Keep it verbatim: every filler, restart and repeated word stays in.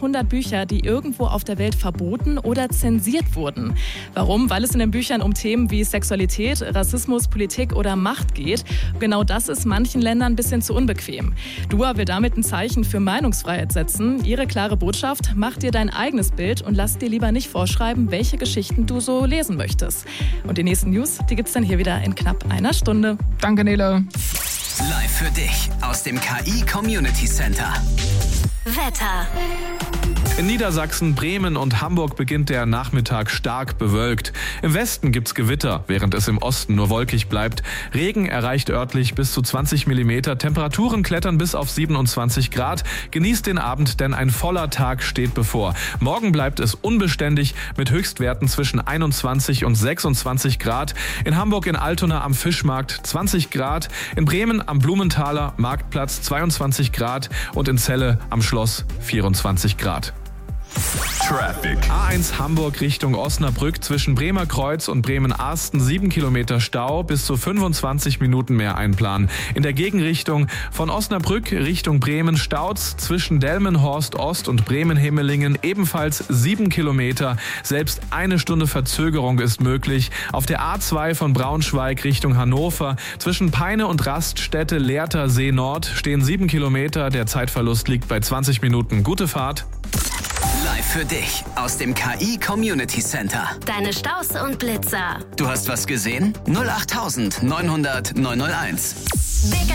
hundert Bücher, die irgendwo auf der Welt verboten oder zensiert wurden. Warum? Weil es in den Büchern um Themen wie Sexualität, Rassismus, Politik oder Macht geht. Genau das ist manchen Ländern ein bisschen zu unbequem. Dua will damit ein Zeichen für Meinungsfreiheit setzen. Ihre klare Botschaft: Mach dir dein eigenes Bild und lass dir lieber nicht vorschreiben, welche Geschichten du so lesen möchtest. Und die nächsten News, die gibt's dann hier wieder in knapp einer Stunde. Danke, Nele. Live für dich aus dem K I Community Center. Wetter. In Niedersachsen, Bremen und Hamburg beginnt der Nachmittag stark bewölkt. Im Westen gibt's Gewitter, während es im Osten nur wolkig bleibt. Regen erreicht örtlich bis zu zwanzig Millimeter. Temperaturen klettern bis auf siebenundzwanzig Grad. Genießt den Abend, denn ein voller Tag steht bevor. Morgen bleibt es unbeständig mit Höchstwerten zwischen einundzwanzig und sechsundzwanzig Grad. In Hamburg in Altona am Fischmarkt zwanzig Grad. In Bremen am Blumenthaler Marktplatz zweiundzwanzig Grad und in Celle am Schloss vierundzwanzig Grad. Traffic. A eins Hamburg Richtung Osnabrück zwischen Bremer Kreuz und Bremen-Arsten sieben Kilometer Stau, bis zu fünfundzwanzig Minuten mehr einplanen. In der Gegenrichtung von Osnabrück Richtung Bremen staut's zwischen Delmenhorst Ost und Bremen-Hemmelingen ebenfalls sieben Kilometer. Selbst eine Stunde Verzögerung ist möglich. Auf der A zwei von Braunschweig Richtung Hannover zwischen Peine und Raststätte Lehrter See Nord stehen sieben Kilometer. Der Zeitverlust liegt bei zwanzig Minuten. Gute Fahrt. Live für dich aus dem K I Community Center. Deine Staus und Blitzer. Du hast was gesehen? null acht neunhundert neunhunderteins.